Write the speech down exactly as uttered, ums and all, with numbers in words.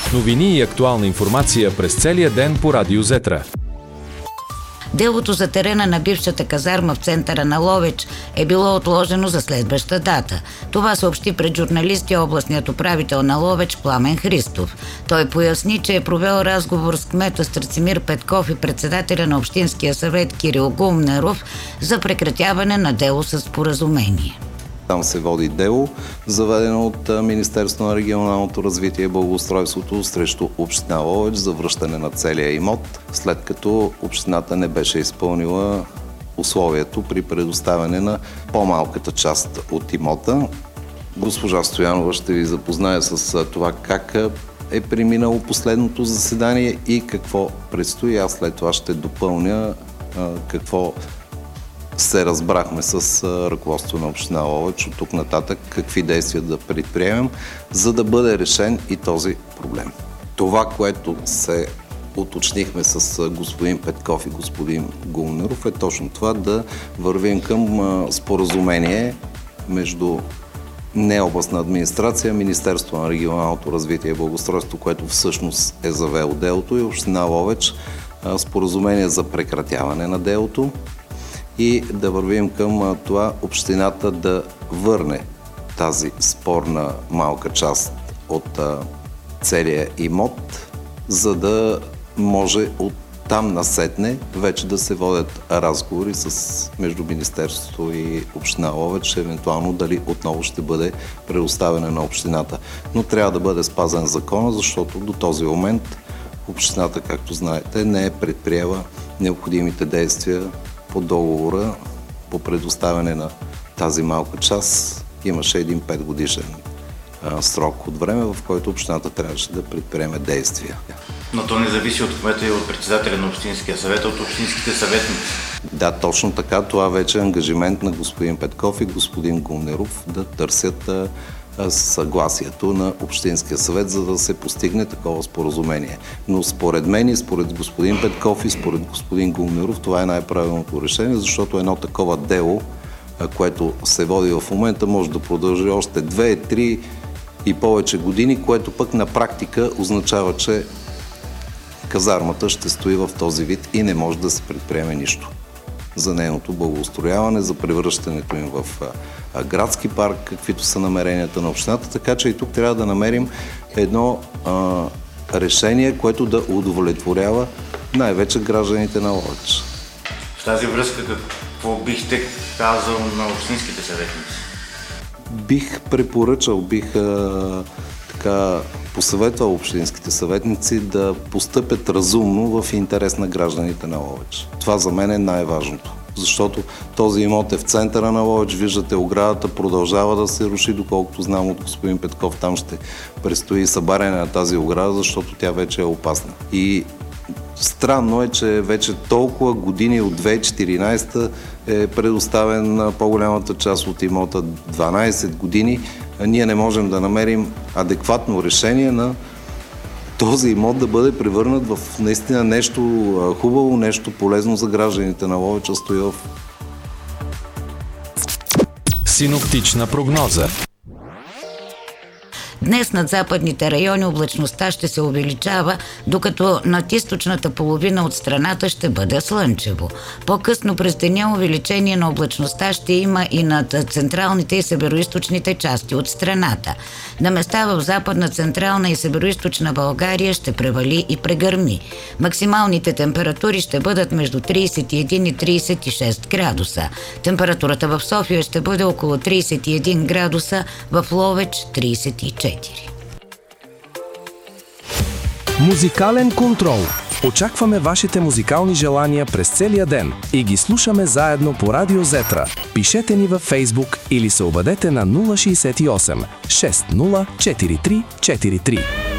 Новини и актуална информация през целия ден по Радио Зетра. Делото за терена на бившата казарма в центъра на Ловеч е било отложено за следваща дата. Това съобщи пред журналисти областният управител на Ловеч Пламен Христов. Той поясни, че е провел разговор с кмета Страцимир Петков и председателя на Общинския съвет Кирил Гумнеров за прекратяване на дело с споразумение. Там се води дело, заведено от Министерството на регионалното развитие и благоустройството срещу община Ловеч за връщане на целия имот, след като общината не беше изпълнила условието при предоставяне на по-малката част от имота. Госпожа Стоянова ще ви запознае с това как е преминало последното заседание и какво предстои. Аз след това ще допълня какво се разбрахме с ръководството на община Ловеч от тук нататък, какви действия да предприемем, за да бъде решен и този проблем. Това, което се уточнихме с господин Петков и господин Гумнеров, е точно това, да вървим към споразумение между не областна администрация, Министерство на регионалното развитие и благоустройство, което всъщност е завело делото, и община Ловеч, споразумение за прекратяване на делото, и да вървим към това общината да върне тази спорна малка част от целия имот, за да може от там насетне вече да се водят разговори с между Министерството и община Ловеч, евентуално дали отново ще бъде предоставена на общината. Но трябва да бъде спазен закона, защото до този момент общината, както знаете, не е предприела необходимите действия по договора по предоставяне на тази малка част. Имаше един петгодишен а, срок от време, в който общината трябваше да предприеме действия. Но то не зависи от кмета и от председателя на Общинския съвет, от общинските съветници. Да, точно така. Това вече е ангажимент на господин Петков и господин Гумнеров да търсят а, съгласието на Общинския съвет, за да се постигне такова споразумение. Но според мен и според господин Петков и според господин Гумнеров това е най-правилното решение, защото едно такова дело, което се води в момента, може да продължи още две, три и повече години, което пък на практика означава, че казармата ще стои в този вид и не може да се предприеме нищо за нейното благоустрояване, за превръщането им в а, градски парк, каквито са намеренията на общината. Така че и тук трябва да намерим едно а, решение, което да удовлетворява най-вече гражданите на Ловеч. В тази връзка какво бихте казал на общинските съветници? Бих препоръчал, бих а, така посъветвал общинските съветници да постъпят разумно в интерес на гражданите на Ловеч. Това за мен е най-важното, защото този имот е в центъра на Ловеч, виждате оградата продължава да се руши, доколкото знам от господин Петков, там ще предстои събаряне на тази ограда, защото тя вече е опасна. И странно е, че вече толкова години от две хиляди и четиринадесета е предоставен на по-голямата част от имота, дванадесет години, ние не можем да намерим адекватно решение на този имот да бъде превърнат в наистина нещо хубаво, нещо полезно за гражданите на Ловеч, а стои в... Синоптична прогноза. Днес над западните райони облачността ще се увеличава, докато над източната половина от страната ще бъде слънчево. По-късно през деня увеличение на облачността ще има и над централните и североизточните части от страната. На места в западна, централна и североизточна България ще превали и прегърми. Максималните температури ще бъдат между тридесет и един и тридесет и шест градуса. Температурата в София ще бъде около тридесет и един градуса, в Ловеч тридесет и четири. Музикален контрол. Очакваме вашите музикални желания през целия ден и ги слушаме заедно по Радио Зетра. Пишете ни във Фейсбук или се обадете на нула шестдесет и осем шестдесет четиридесет и три четиридесет и три.